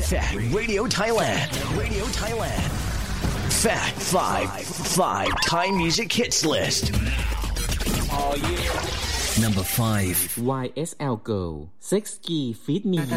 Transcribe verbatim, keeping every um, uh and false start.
Fat Radio Thailand Radio Thailand Fat five five Thai Music Hits List Number five วาย เอส แอล Girl Sex Key Feed Me